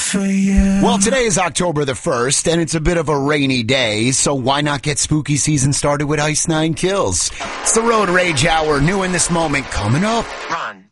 for you. Well, today is October the 1st, and it's a bit of a rainy day, so why not get spooky season started with Ice 9 Kills? It's the Road Rage Hour, new in this moment, coming up. Run.